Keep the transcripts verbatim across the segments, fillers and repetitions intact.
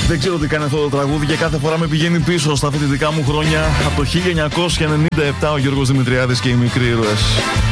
Δεν ξέρω τι κάνει αυτό το τραγούδι και κάθε φορά με πηγαίνει πίσω στα φοιτητικά μου χρόνια. Από το χίλια εννιακόσια ενενήντα επτά ο Γιώργος Δημητριάδης και οι Μικροί Ήρωες.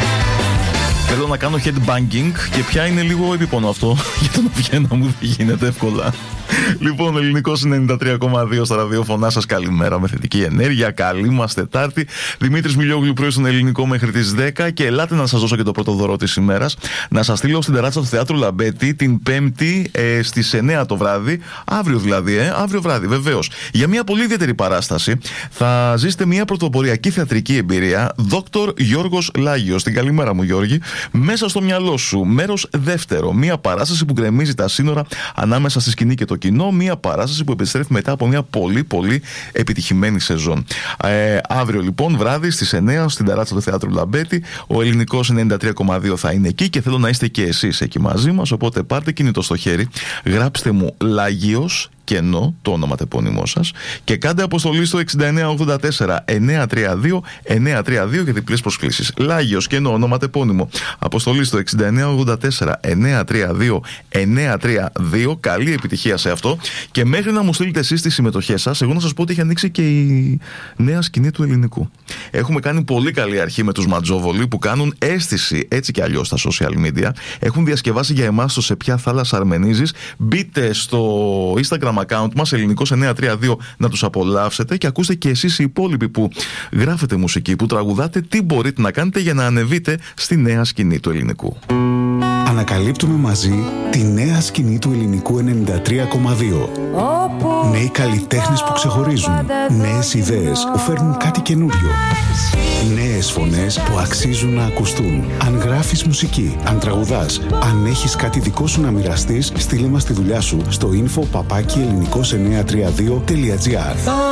Θέλω να κάνω headbanging και πια είναι λίγο επίπονο αυτό. Για τον Βιέννα μου δεν γίνεται εύκολα. Λοιπόν, ο Ελληνικός ενενήντα τρία κόμμα δύο στα ραδιόφωνά σας. Καλημέρα με θετική ενέργεια. Καλή μας Τετάρτη. Δημήτρης Μιλιόγλου πρωί στον Ελληνικό μέχρι τις δέκα. Και ελάτε να σας δώσω και το πρώτο δωρό της ημέρας. Να σας στείλω στην τεράτσα του Θεάτρου Λαμπέτη την Πέμπτη ε, στις εννιά το βράδυ. Αύριο δηλαδή, ε, αύριο βράδυ, βεβαίως. Για μια πολύ ιδιαίτερη παράσταση θα ζήσετε μια πρωτοποριακή θεατρική εμπειρία. Δόκτωρ Γιώργος Λάγιος. Την καλημέρα μου, Γιώργη. Μέσα στο μυαλό σου. Μέρος δεύτερο. Μια παράσταση που γκρεμίζει τα σύνορα ανάμεσα στη σκηνή και το κοινό, μια παράσταση που επιστρέφει μετά από μια πολύ πολύ επιτυχημένη σεζόν. Ε, αύριο λοιπόν βράδυ στις εννιά στην ταράτσα του Θεάτρου Λαμπέτη. Ο Ελληνικός ενενήντα τρία κόμμα δύο θα είναι εκεί και θέλω να είστε και εσείς εκεί μαζί μας. Οπότε πάρτε κινητό στο χέρι, γράψτε μου Λάγιος κενό, το όνομα τεπώνυμό σας, και κάντε αποστολή στο εξήντα εννιά ογδόντα τέσσερα εννιακόσια τριάντα δύο εννιακόσια τριάντα δύο για διπλές προσκλήσεις. Λάγιος κενό, όνομα τεπώνυμο. Αποστολή στο εξήντα εννιά ογδόντα τέσσερα εννιακόσια τριάντα δύο εννιακόσια τριάντα δύο. Καλή επιτυχία σε αυτό. Και μέχρι να μου στείλετε εσείς τις συμμετοχές σας, εγώ να σας πω ότι έχει ανοίξει και η νέα σκηνή του ελληνικού. Έχουμε κάνει πολύ καλή αρχή με τους Ματζόβολοι που κάνουν αίσθηση έτσι κι αλλιώς στα social media. Έχουν διασκευάσει για εμάς το Σε ποια θάλασσα αρμενίζεις. Μπείτε στο Instagram account μας Ελληνικός εννιακόσια τριάντα δύο να τους απολαύσετε και ακούστε και εσείς οι υπόλοιποι που γράφετε μουσική, που τραγουδάτε, τι μπορείτε να κάνετε για να ανεβείτε στη νέα σκηνή του ελληνικού. Ανακαλύπτουμε μαζί τη νέα σκηνή του Ελληνικού ενενήντα τρία κόμμα δύο. Νέοι καλλιτέχνες που ξεχωρίζουν. Νέες ιδέες που φέρνουν κάτι καινούριο. Νέες φωνές που αξίζουν να ακουστούν. Αν γράφεις μουσική, αν τραγουδάς, αν έχεις κάτι δικό σου να μοιραστείς, στείλε μας τη δουλειά σου στο info παπάκι ελληνικός εννιακόσια τριάντα δύο τελεία gr.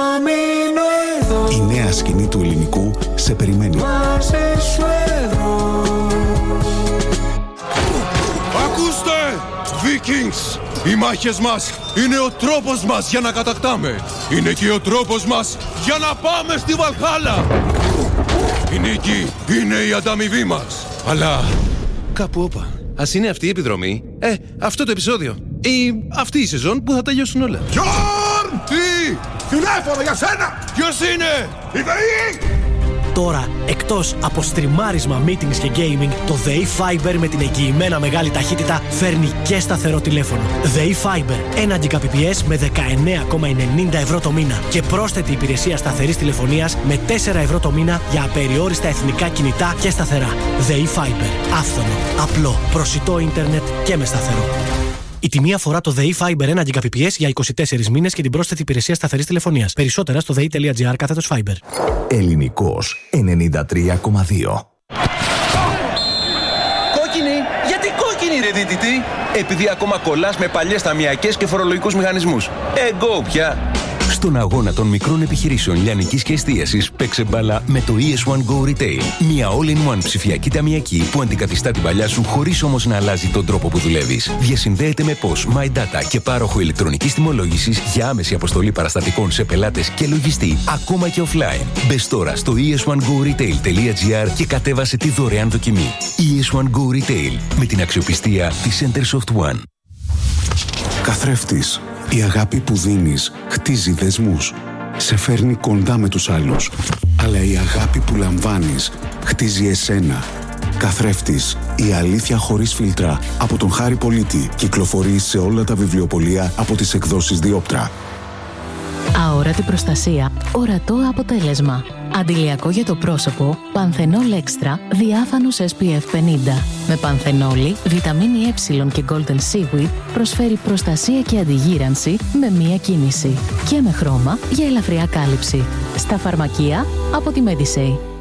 Η νέα σκηνή του ελληνικού σε περιμένει. Ακούστε! Vikings! Οι μάχες μας είναι ο τρόπος μας για να κατακτάμε. Είναι και ο τρόπος μας για να πάμε στη Βαλχάλα. Η νίκη είναι η ανταμοιβή μας. Αλλά κάπου όπα. Ας είναι αυτή η επιδρομή, ε, αυτό το επεισόδιο ή αυτή η σεζόν που θα τελειώσουν όλα. Γιόρν! Τι! Τηλέφωνο για σένα! Ποιος είναι? Η ΔΕΗ! Τώρα, εκτός από στριμάρισμα, meetings και gaming, το ΔΕΗ Fiber με την εγγυημένα μεγάλη ταχύτητα φέρνει και σταθερό τηλέφωνο. ΔΕΗ Fiber, ένα Gbps με δεκαεννέα κόμμα ενενήντα ευρώ το μήνα και πρόσθετη υπηρεσία σταθερής τηλεφωνίας με τέσσερα ευρώ το μήνα για απεριόριστα εθνικά κινητά και σταθερά. ΔΕΗ Fiber, άφθονο, απλό, προσιτό ίντερνετ και με σταθερό. Η τιμή αφορά το ΔΕΗ Fiber ένα Gbps για είκοσι τέσσερις μήνες και την πρόσθετη υπηρεσία σταθερής τηλεφωνίας. Περισσότερα στο δei.gr κάθετος Fiber. Ελληνικός ενενήντα τρία κόμμα δύο. Κόκκινη! Γιατί κόκκινη ρε δίτητη? Επειδή ακόμα κολλάς με παλιές ταμιακές και φορολογικούς μηχανισμούς. Εγώ πια! Στον αγώνα των μικρών επιχειρήσεων λιανικής και εστίασης, παίξε μπάλα με το ι ες one Go Retail. Μια all-in-one ψηφιακή ταμιακή που αντικαθιστά την παλιά σου χωρίς όμως να αλλάζει τον τρόπο που δουλεύεις. Διασυνδέεται με P O S, MyData και πάροχο ηλεκτρονικής τιμολόγησης για άμεση αποστολή παραστατικών σε πελάτες και λογιστή, ακόμα και offline. Μπες τώρα στο ι ες one go retail τελεία gr και κατέβασε τη δωρεάν δοκιμή. ι ες one Go Retail, με την αξιοπιστία της Centersoft One. Καθρέφτης. Η αγάπη που δίνεις χτίζει δεσμούς. Σε φέρνει κοντά με τους άλλους. Αλλά η αγάπη που λαμβάνεις χτίζει εσένα. Καθρέφτης. Η αλήθεια χωρίς φίλτρα. Από τον Χάρη Πολίτη. Κυκλοφορεί σε όλα τα βιβλιοπωλεία από τις εκδόσεις Διόπτρα. Αόρατη προστασία. Ορατό αποτέλεσμα. Αντιλιακό για το πρόσωπο. Πανθενόλ Extra. Διάφανος ες πι εφ πενήντα. Με πανθενόλη, βιταμίνη Ε και Golden Seaweed προσφέρει προστασία και αντιγύρανση με μία κίνηση. Και με χρώμα για ελαφριά κάλυψη. Στα φαρμακεία από τη Medisay.